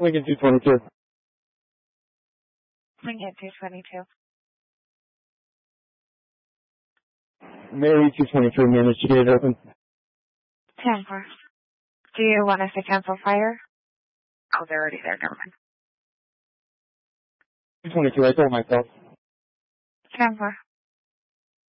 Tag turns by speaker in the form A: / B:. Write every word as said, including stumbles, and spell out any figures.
A: Lincoln two twenty-two.
B: Lincoln two twenty-two.
A: Mary two twenty-three, managed to get it open.
B: ten four. Do you want us to cancel fire? Oh, they're already there. Never mind.
A: two twenty-two, I told myself.
B: ten four.